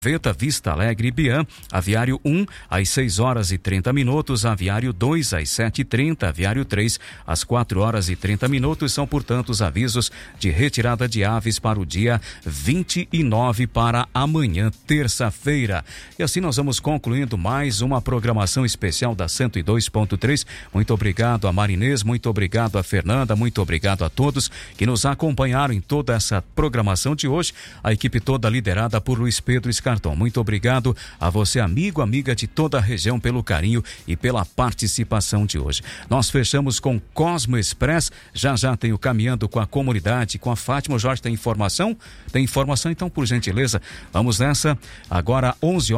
Vista Alegre e Biam, aviário 1 às 6h30, aviário 2 às 7h30, aviário 3 às 4h30. São, portanto, os avisos de retirada de aves para o dia 29, para amanhã, terça-feira. E assim nós vamos concluindo mais uma programação especial da 102.3. Muito obrigado a Marinês, muito obrigado a Fernanda, muito obrigado a todos que nos acompanharam em toda essa programação de hoje. A equipe toda liderada por Luiz Pedro Scarton. Muito obrigado a você, amigo, amiga de toda a região, pelo carinho e pela participação de hoje. Nós fechamos com Cosmo Express. Já tem o Caminhando com a Comunidade, com a Fátima. O Jorge tem informação? Tem informação? Então, por gentileza, vamos nessa. Agora,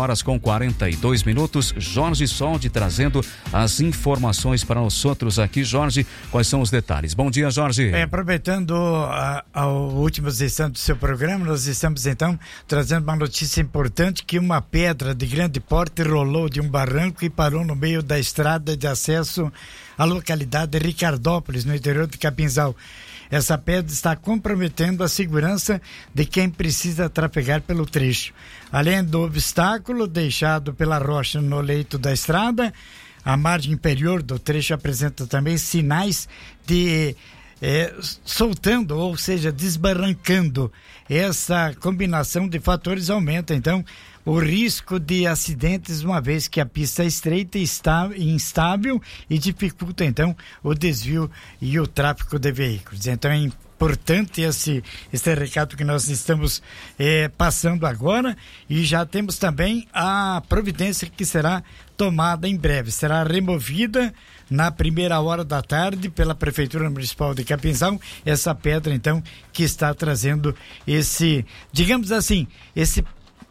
11h42. Jorge Soldi trazendo as informações para nós outros aqui. Jorge, quais são os detalhes? Bom dia, Jorge. Aproveitando a última sessão do seu programa, nós estamos então trazendo uma notícia importante, que uma pedra de grande porte rolou de um barranco e parou no meio da estrada de acesso à localidade de Ricardópolis, no interior de Capinzal. Essa pedra está comprometendo a segurança de quem precisa trafegar pelo trecho. Além do obstáculo deixado pela rocha no leito da estrada, a margem inferior do trecho apresenta também sinais de soltando, ou seja, desbarrancando. Essa combinação de fatores aumenta, então, o risco de acidentes, uma vez que a pista é estreita e está instável e dificulta, então, o desvio e o tráfego de veículos. Então, é importante esse recado que nós estamos passando agora, e já temos também a providência que será tomada em breve. Será removida na primeira hora da tarde pela Prefeitura Municipal de Capinzal essa pedra, então, que está trazendo esse, digamos assim, esse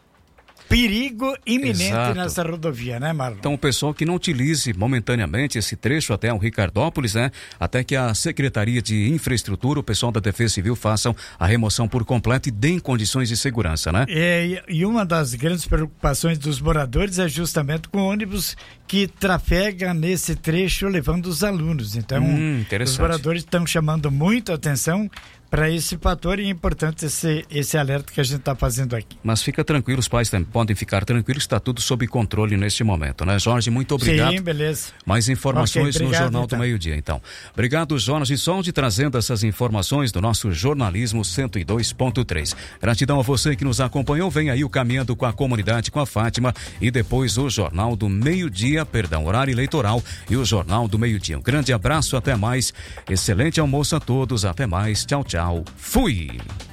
perigo iminente. Exato. Nessa rodovia, né, Marlon? Então, o pessoal que não utilize momentaneamente esse trecho até o Ricardópolis, né? Até que a Secretaria de Infraestrutura, o pessoal da Defesa Civil façam a remoção por completo e deem condições de segurança, né? E uma das grandes preocupações dos moradores é justamente com ônibus que trafega nesse trecho levando os alunos. Então, os moradores estão chamando muito a atenção para esse fator, e é importante esse alerta que a gente está fazendo aqui. Mas fica tranquilo, os pais também podem ficar tranquilos, está tudo sob controle neste momento, né, Jorge? Muito obrigado. Sim, beleza. Mais informações obrigado, no Jornal então. do Meio-Dia, então. Obrigado, Jorge Soldi, trazendo essas informações do nosso jornalismo 102.3. Gratidão a você que nos acompanhou. Vem aí o Caminhando com a Comunidade, com a Fátima, e depois o Jornal do Meio-Dia, horário eleitoral, e o Jornal do Meio-Dia. Um grande abraço, até mais. Excelente almoço a todos, até mais. Tchau, tchau. Fui!